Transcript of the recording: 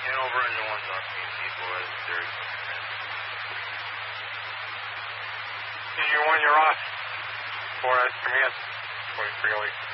Hanover and no one's asking people as there's Union 1, you're off. 4S command. 2308.